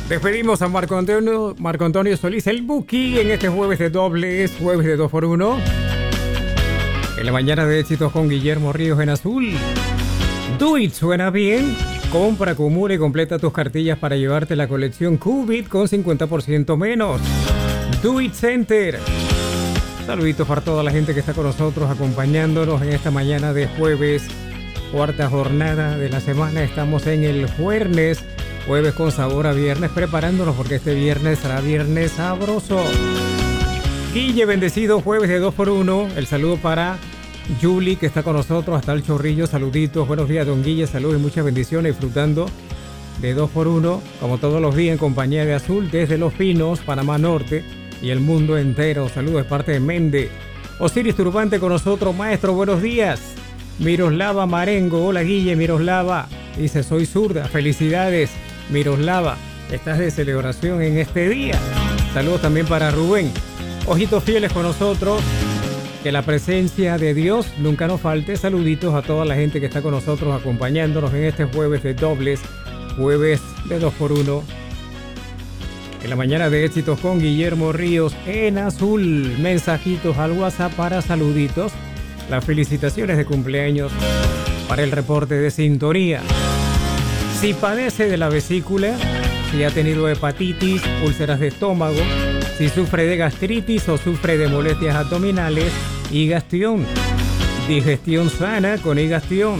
Despedimos a Marco Antonio Solís, el Buki, en este jueves de dobles, jueves de 2x1. En la mañana de éxitos con Guillermo Ríos en azul. Do It suena bien. Compra, acumula y completa tus cartillas para llevarte la colección Qubit con 50% menos. Do It Center. Saluditos para toda la gente que está con nosotros acompañándonos en esta mañana de jueves, cuarta jornada de la semana. Estamos en el jueves con sabor a viernes, preparándonos porque este viernes será viernes sabroso. Guille, bendecido jueves de 2x1. El saludo para Julie, que está con nosotros hasta el Chorrillo. Saluditos, buenos días, don Guille. Saludos y muchas bendiciones, disfrutando de 2x1, como todos los días, en compañía de Azul, desde Los Pinos, Panamá Norte y el mundo entero. Saludos de parte de Mende. Osiris Turbante con nosotros, maestro, buenos días. Miroslava Marengo, hola Guille. Miroslava dice: soy zurda, felicidades Miroslava, estás de celebración en este día. Saludos también para Rubén. Ojitos fieles con nosotros, que la presencia de Dios nunca nos falte. Saluditos a toda la gente que está con nosotros acompañándonos en este jueves de dobles, jueves de 2x1. En la mañana de éxitos con Guillermo Ríos en azul. Mensajitos al WhatsApp para saluditos, las felicitaciones de cumpleaños, para el reporte de sintonía. Si padece de la vesícula, si ha tenido hepatitis, úlceras de estómago, si sufre de gastritis o sufre de molestias abdominales, Higastión. Digestión sana con Higastión.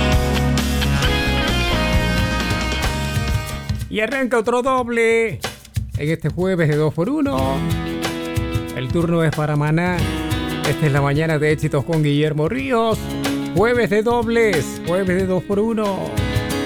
Y arranca otro doble en este jueves de 2x1. El turno es para Maná. Esta es la mañana de éxitos con Guillermo Ríos. Jueves de dobles, jueves de 2x1.